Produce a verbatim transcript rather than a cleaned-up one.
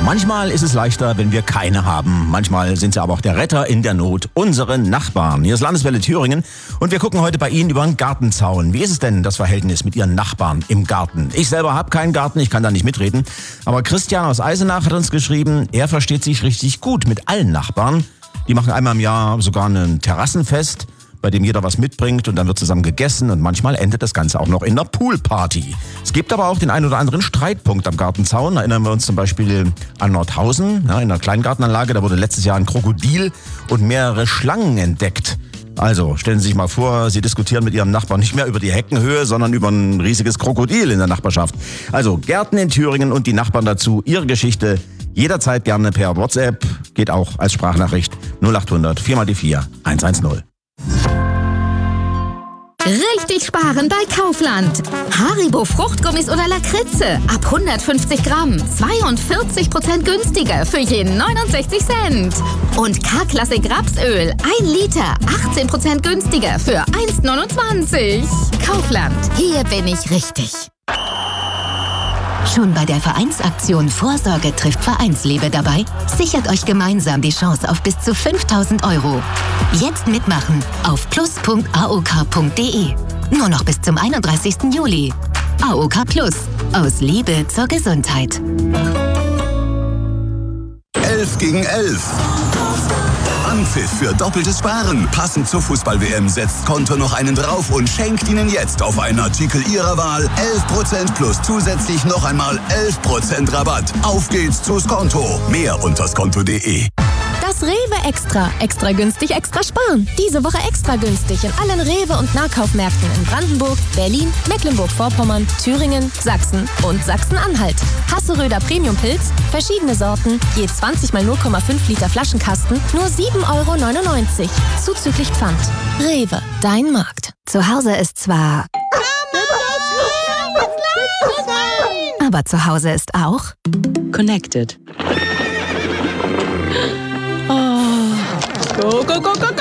Manchmal ist es leichter, wenn wir keine haben. Manchmal sind sie aber auch der Retter in der Not. Unsere Nachbarn. Hier ist Landeswelle Thüringen und wir gucken heute bei Ihnen über den Gartenzaun. Wie ist es denn, das Verhältnis mit Ihren Nachbarn im Garten? Ich selber habe keinen Garten, ich kann da nicht mitreden. Aber Christian aus Eisenach hat uns geschrieben, er versteht sich richtig gut mit allen Nachbarn. Die machen einmal im Jahr sogar ein Terrassenfest, bei dem jeder was mitbringt und dann wird zusammen gegessen und manchmal endet das Ganze auch noch in einer Poolparty. Es gibt aber auch den ein oder anderen Streitpunkt am Gartenzaun. Erinnern wir uns zum Beispiel an Nordhausen, ja, in einer Kleingartenanlage, da wurde letztes Jahr ein Krokodil und mehrere Schlangen entdeckt. Also, stellen Sie sich mal vor, Sie diskutieren mit Ihrem Nachbarn nicht mehr über die Heckenhöhe, sondern über ein riesiges Krokodil in der Nachbarschaft. Also, Gärten in Thüringen und die Nachbarn dazu, Ihre Geschichte jederzeit gerne per WhatsApp, geht auch als Sprachnachricht null acht hundert vier mal die vier eins eins null. Richtig sparen bei Kaufland. Haribo Fruchtgummis oder Lakritze ab hundertfünfzig Gramm. zweiundvierzig Prozent günstiger für jeden neunundsechzig Cent. Und K-Klassik Rapsöl ein Liter. achtzehn Prozent günstiger für eins neunundzwanzig. Kaufland. Hier bin ich richtig. Schon bei der Vereinsaktion Vorsorge trifft Vereinsliebe dabei? Sichert euch gemeinsam die Chance auf bis zu fünftausend Euro. Jetzt mitmachen auf plus punkt a o k punkt d e. Nur noch bis zum einunddreißigsten Juli. A O K Plus. Aus Liebe zur Gesundheit. elf gegen elf. Anpfiff für doppeltes Sparen. Passend zur Fußball-W M setzt Konto noch einen drauf und schenkt Ihnen jetzt auf einen Artikel Ihrer Wahl elf Prozent plus zusätzlich noch einmal elf Prozent Rabatt. Auf geht's zu Skonto. Mehr unter skonto punkt d e. Das Rewe Extra. Extra günstig, extra sparen. Diese Woche extra günstig in allen Rewe- und Nahkaufmärkten in Brandenburg, Berlin, Mecklenburg-Vorpommern, Thüringen, Sachsen und Sachsen-Anhalt. Hasseröder Premium-Pilz, verschiedene Sorten, je zwanzig mal null Komma fünf Liter Flaschenkasten, nur sieben Euro neunundneunzig. Zuzüglich Pfand. Rewe, dein Markt. Zu Hause ist zwar... Aber zu Hause ist auch... Connected. Go, go, go, go, go!